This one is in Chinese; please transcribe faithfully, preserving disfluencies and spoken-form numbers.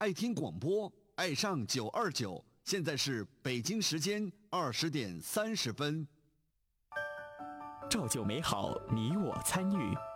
爱听广播，爱上九二九。现在是北京时间二十点三十分。 照旧美好，你我参与。